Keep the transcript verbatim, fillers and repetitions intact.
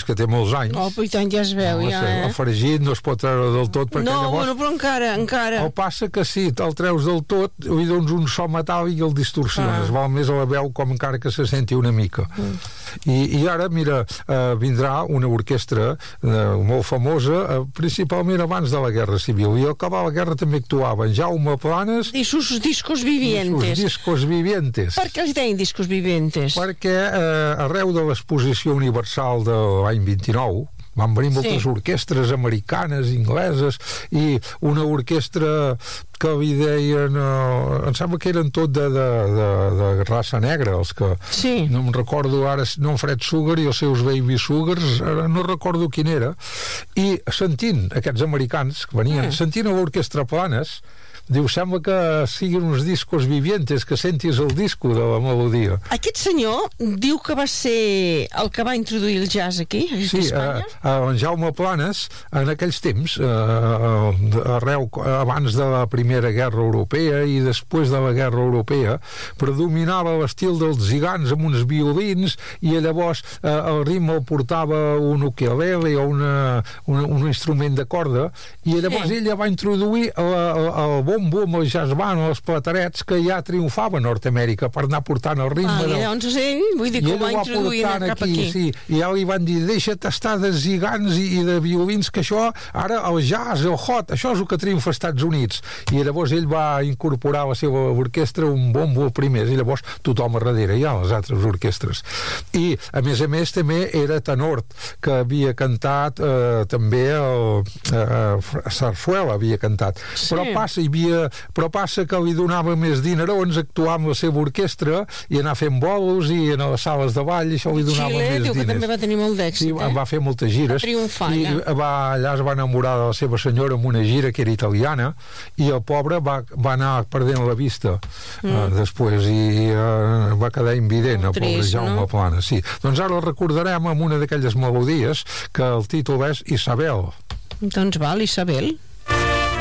és que té molts anys. Oh, i tant, ja es veu, no, ja, eh? El fregit no es pot treure del tot, perquè no, llavors... bueno, però encara, encara... El passa que si te'l treus del tot, hi dones un so metàl·lic i el distorsiones. Ah. Val més a la veu com encara que se senti una mica. Mm. I, I ara, mira, eh, vindrà una orquestra eh, molt famosa, eh, principalment abans de la Guerra Civil. I al acabar la guerra també actuava en Jaume Planes... I sus discos vivientes. I sus discos vivientes. Per què els deien discos vivientes? Perquè eh, arreu de l'exposició universal de l'any vint-i-nou van venir moltes sí. orquestres americanes, ingleses, i una orquestra que li deien, eh, em sembla que eren tot de, de, de, de raça negra, els que sí. no em recordo ara, no en Fred Sugar i els seus Baby Sugars, no recordo quin era, i sentint aquests americans que venien, mm. sentint a l'orquestra Planes, diu, sembla que siguin uns discos vivientes, que sentis el disco de la melodia. Aquest senyor diu que va ser el que va introduir el jazz aquí, a sí, Espanya? Sí, eh, en Jaume Planes, en aquells temps, eh, arreu, abans de la Primera Guerra Europea i després de la Guerra Europea, predominava l'estil dels zigans amb uns violins, i llavors eh, el ritme el portava un ukelele o una, un, un instrument de corda, i llavors sí. ella va introduir el, el, el bombo amb el jazz band o els platerets que ja triomfava a Nord-Amèrica per anar portant el ritme. Ah, del... I llavors ell, vull dir que ho va introduir cap aquí. Sí, i ja li van dir, deixa't estar de zigans i, i de violins, que això, ara el jazz, el hot, això és el que triomfa als Estats Units. I llavors ell va incorporar a la seva orquestra un bombo primer, i llavors tothom a darrere, ja, les altres orquestres. I, a més a més, també era tenor, que havia cantat eh, també el, eh, Sarsuela havia cantat. Sí. Però passa, hi havia però passa que li donava més dinerons actuar amb la seva orquestra i anar fent bolos i anar a les sales de ball, i això li donava Xile, més diu diners. Que també va tenir molt d'èxit, sí, eh? va fer moltes gires. Va triomfar, i ja. va, allà es va enamorar de la seva senyora amb una gira que era italiana, i el pobre va, va anar perdent la vista mm. eh, després, i eh, va quedar invident, el pobre Jaume no? Planes. Sí. Doncs ara el recordarem amb una d'aquelles melodies que el títol és Isabel. Doncs val, Isabel.